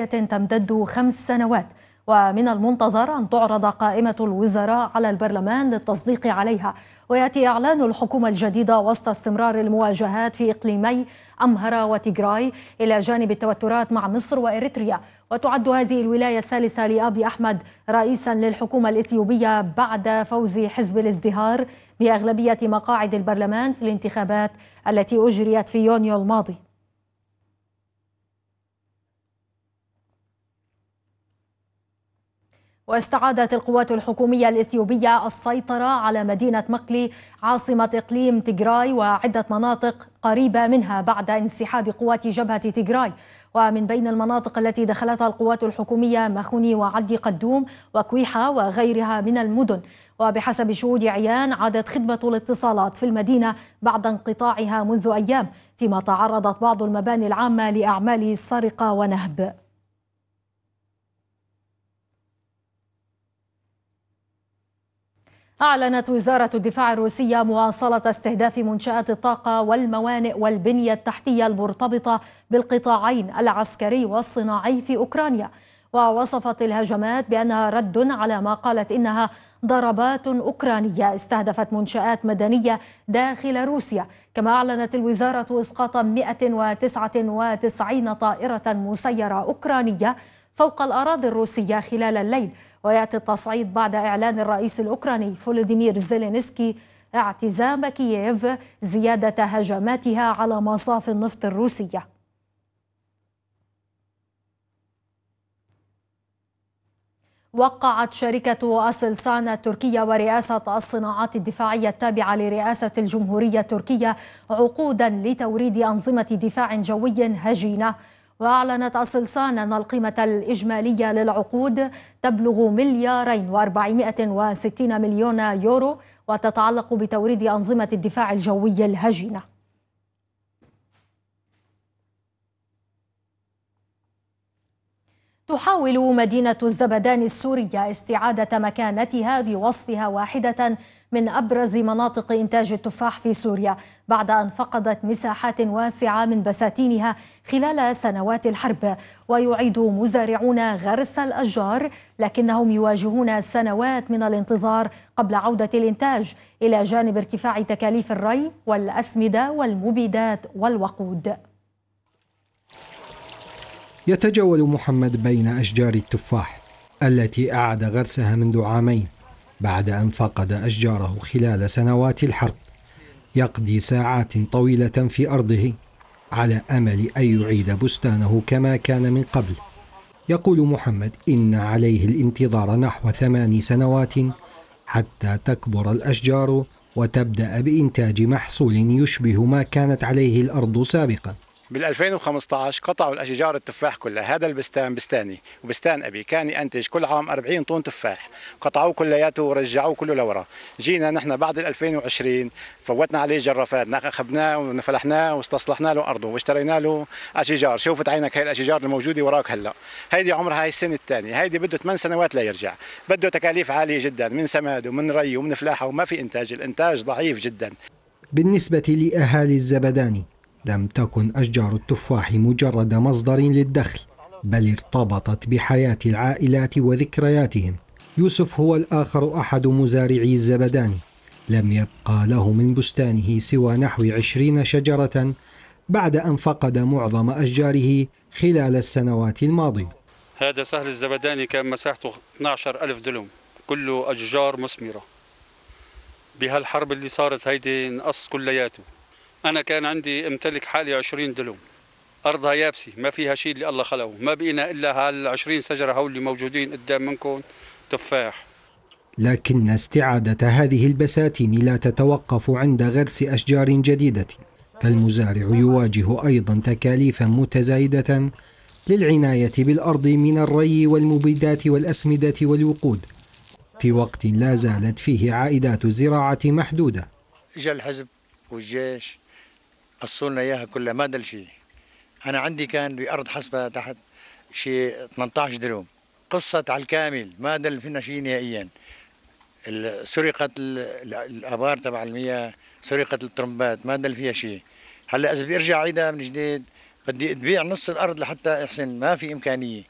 ولاية تمتد 5 سنوات، ومن المنتظر أن تعرض قائمة الوزراء على البرلمان للتصديق عليها. ويأتي إعلان الحكومة الجديدة وسط استمرار المواجهات في إقليمي أمهرة وتيغراي إلى جانب التوترات مع مصر وإريتريا. وتعد هذه الولاية الثالثة لأبي أحمد رئيسا للحكومة الإثيوبية بعد فوز حزب الازدهار بأغلبية مقاعد البرلمان في الانتخابات التي أجريت في يونيو الماضي. واستعادت القوات الحكومية الإثيوبية السيطرة على مدينة مقلي عاصمة إقليم تيغراي وعدة مناطق قريبة منها بعد انسحاب قوات جبهة تيغراي. ومن بين المناطق التي دخلتها القوات الحكومية مخوني وعدي قدوم وكويحة وغيرها من المدن. وبحسب شهود عيان عادت خدمة الاتصالات في المدينة بعد انقطاعها منذ أيام، فيما تعرضت بعض المباني العامة لأعمال سرقة ونهب. أعلنت وزارة الدفاع الروسية مواصلة استهداف منشآت الطاقة والموانئ والبنية التحتية المرتبطة بالقطاعين العسكري والصناعي في أوكرانيا، ووصفت الهجمات بأنها رد على ما قالت إنها ضربات أوكرانية استهدفت منشآت مدنية داخل روسيا. كما أعلنت الوزارة إسقاط 199 طائرة مسيرة أوكرانية فوق الأراضي الروسية خلال الليل. ويأتي التصعيد بعد إعلان الرئيس الأوكراني فولوديمير زيلينسكي اعتزام كييف زيادة هجماتها على مصافي النفط الروسية. وقعت شركة أسلسان التركية ورئاسة الصناعات الدفاعية التابعة لرئاسة الجمهورية التركية عقودا لتوريد أنظمة دفاع جوي هجينة. وأعلنت أسلسان أن القيمة الإجمالية للعقود تبلغ 2,460 مليون يورو وتتعلق بتوريد أنظمة الدفاع الجوي الهجينة. تحاول مدينة الزبدان السورية استعادة مكانتها بوصفها واحدة من أبرز مناطق إنتاج التفاح في سوريا بعد أن فقدت مساحات واسعة من بساتينها خلال سنوات الحرب. ويعيد مزارعون غرس الأشجار لكنهم يواجهون سنوات من الانتظار قبل عودة الإنتاج، إلى جانب ارتفاع تكاليف الري والأسمدة والمبيدات والوقود. يتجول محمد بين أشجار التفاح التي أعاد غرسها منذ عامين بعد أن فقد أشجاره خلال سنوات الحرب. يقضي ساعات طويلة في أرضه على أمل أن يعيد بستانه كما كان من قبل. يقول محمد إن عليه الانتظار نحو 8 سنوات حتى تكبر الأشجار وتبدأ بإنتاج محصول يشبه ما كانت عليه الأرض سابقا. بال 2015 قطعوا الاشجار التفاح كلها. هذا البستان بستاني وبستان ابي كان ينتج كل عام 40 طن تفاح، قطعوه كلياته ورجعوه كله لورا. جينا نحن بعد ال 2020 فوتنا عليه جرافات، اخذناه وفلحناه واستصلحنا له ارضه واشترينا له اشجار. شوفت عينك هي الاشجار الموجوده وراك هلا، هيدي عمرها هي السنه الثانيه، هيدي بده 8 سنوات ليرجع. بده تكاليف عاليه جدا من سماد ومن ري ومن فلاحه وما في انتاج، الانتاج ضعيف جدا. بالنسبه لاهالي الزبداني لم تكن أشجار التفاح مجرد مصدر للدخل، بل ارتبطت بحياة العائلات وذكرياتهم. يوسف هو الآخر أحد مزارعي الزبداني. لم يبقى له من بستانه سوى نحو 20 شجرة بعد أن فقد معظم أشجاره خلال السنوات الماضية. هذا سهل الزبداني كان مساحته 12,000 دلم، كله أشجار مثمرة. بهالحرب اللي صارت هيدي نقص كلياته. أنا كان عندي امتلك حالي 20 دلم، أرضها يابسة ما فيها شيء اللي الله خلقه، ما بقينا إلا هال20 شجرة هول اللي موجودين قدام منكم تفاح. لكن استعادة هذه البساتين لا تتوقف عند غرس أشجار جديدة، فالمزارع يواجه أيضا تكاليفا متزايدة للعناية بالأرض من الري والمبيدات والأسمدة والوقود، في وقت لا زالت فيه عائدات الزراعة محدودة. إجا الحزب والجيش قصوا لنا اياها كلها، ما دل شيء. انا عندي كان بارض حسبه تحت شيء 18 دلوم، قصت على الكامل، ما دل فينا شيء نهائيا. سرقت الابار تبع المياه، سرقت الطرمبات، ما دل فيها شيء. هلا اذا بدي ارجع اعيدها من جديد بدي تبيع نص الارض لحتى احسن، ما في امكانيه.